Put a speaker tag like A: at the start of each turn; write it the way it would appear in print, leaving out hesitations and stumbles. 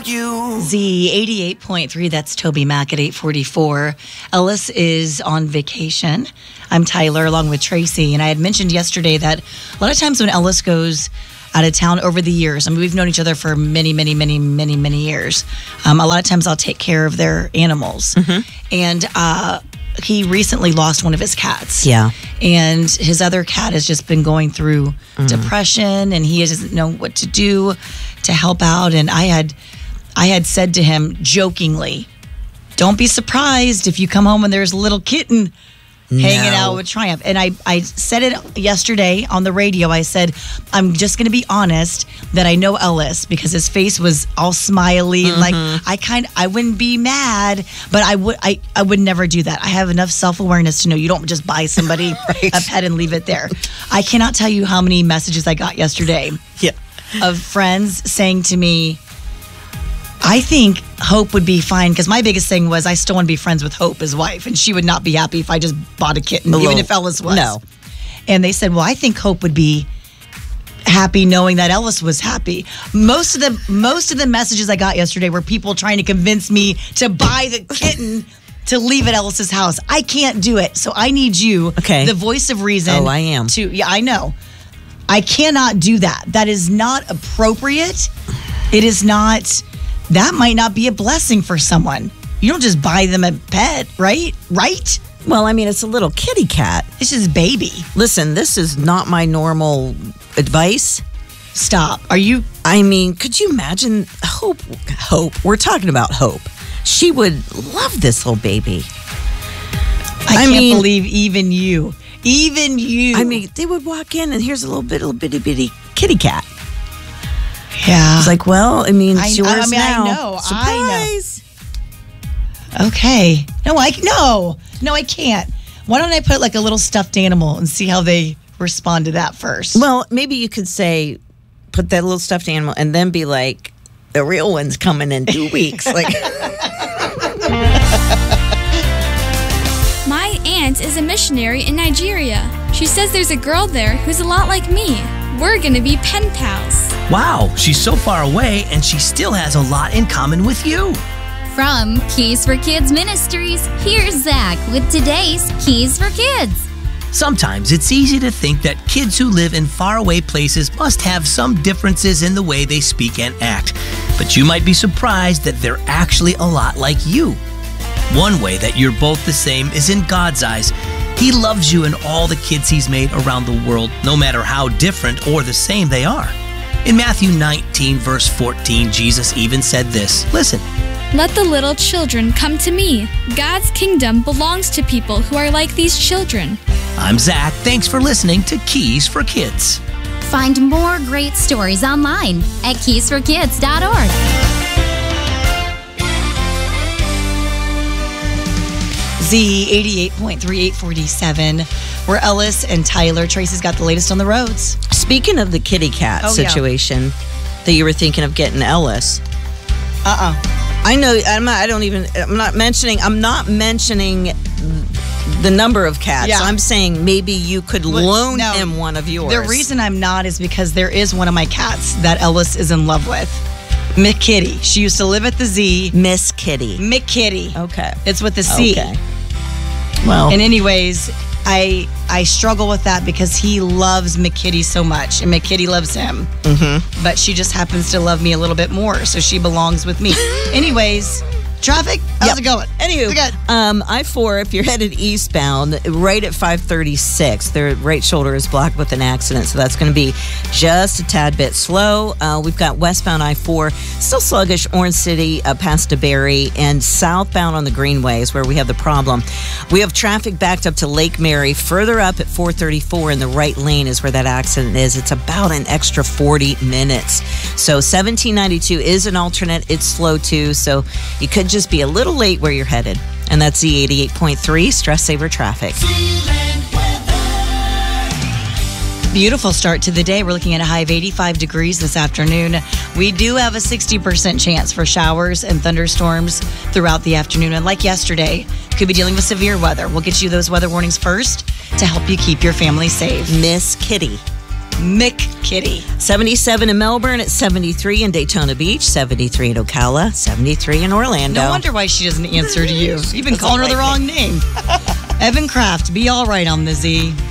A: you.
B: Z88.3, that's Toby Mac at 8:44. Ellis is on vacation. I'm Tyler along with Tracy, and I had mentioned yesterday that a lot of times when Ellis goes out of town over the years, I mean, we've known each other for many years. A lot of times I'll take care of their animals. And he recently lost one of his cats.
C: Yeah.
B: And his other cat has just been going through depression, and he doesn't know what to do to help out. And I had said to him jokingly, don't be surprised if you come home and there's a little kitten hanging out with Triumph. And I said it yesterday on the radio. I said, I'm just going to be honest that I know Ellis because his face was all smiley. Like I wouldn't be mad, but I would never do that. I have enough self-awareness to know you don't just buy somebody a pet and leave it there. I cannot tell you how many messages I got yesterday of friends saying to me, I think Hope would be fine, because my biggest thing was I still want to be friends with Hope, his wife, and she would not be happy if I just bought a kitten, even if Ellis was.
C: No.
B: And they said, well, I think Hope would be happy knowing that Ellis was happy. Most of the messages I got yesterday were people trying to convince me to buy the kitten to leave at Ellis's house. I can't do it, so I need you, the voice of reason.
C: Oh, I am.
B: I know. I cannot do that. That is not appropriate. It is not. That might not be a blessing for someone. You don't just buy them a pet, right? Right?
C: Well, I mean, it's a little kitty cat.
B: It's just baby.
C: Listen, this is not my normal advice.
B: Stop. Are you?
C: I mean, could you imagine Hope? We're talking about Hope. She would love this little baby.
B: I can't believe even you.
C: I mean, they would walk in and here's a little bitty kitty cat.
B: Yeah.
C: It's like, well, I mean, it's yours now.
B: I know.
C: Surprise.
B: I know. Okay. No, I can't. Why don't I put like a little stuffed animal and see how they respond to that first?
C: Well, maybe you could say, put that little stuffed animal and then be like, the real one's coming in 2 weeks. Like,
D: my aunt is a missionary in Nigeria. She says there's a girl there who's a lot like me. We're gonna be pen pals.
A: Wow, she's so far away and she still has a lot in common with you.
E: From Keys for Kids Ministries, here's Zach with today's Keys for Kids.
A: Sometimes it's easy to think that kids who live in faraway places must have some differences in the way they speak and act. But you might be surprised that they're actually a lot like you. One way that you're both the same is in God's eyes. He loves you and all the kids He's made around the world, no matter how different or the same they are. In Matthew 19, verse 14, Jesus even said this. Listen.
D: Let the little children come to me. God's kingdom belongs to people who are like these children.
A: I'm Zach. Thanks for listening to Keys for Kids.
E: Find more great stories online at keysforkids.org.
B: Z88.3, 847. We're Ellis and Tyler. Tracy's got the latest on the roads.
C: Speaking of the kitty cat situation that you were thinking of getting Ellis. I know. I'm not mentioning the number of cats.
B: Yeah.
C: I'm saying maybe you could loan him one of yours.
B: The reason I'm not is because there is one of my cats that Ellis is in love with. Mick Kitty. She used to live at the Z.
C: Miss Kitty.
B: Mick Kitty.
C: Okay.
B: It's with the C.
C: Okay. Well.
B: And anyways, I struggle with that because he loves McKitty so much, and McKitty loves him. Mm-hmm. But she just happens to love me a little bit more, so she belongs with me. Anyways, traffic, how's it going?
C: Anywho, I-4, if you're headed eastbound, right at 536, their right shoulder is blocked with an accident, so that's going to be just a tad bit slow. We've got westbound I-4, still sluggish, Orange City past DeBerry, and southbound on the Greenway is where we have the problem. We have traffic backed up to Lake Mary. Further up at 434 in the right lane is where that accident is. It's about an extra 40 minutes. So 1792 is an alternate. It's slow too, so you could just be a little late where you're headed. And that's Z88.3 Stress Saver Traffic.
B: Beautiful start to the day. We're looking at a high of 85 degrees this afternoon. We do have a 60% chance for showers and thunderstorms throughout the afternoon. And like yesterday, could be dealing with severe weather. We'll get you those weather warnings first to help you keep your family safe.
C: Miss Kitty.
B: Mick Kitty.
C: 77 in Melbourne, it's 73 in Daytona Beach, 73 in Ocala, 73 in Orlando.
B: No wonder why she doesn't answer to you. You've been calling her the wrong name. Evan Kraft, be all right on the Z.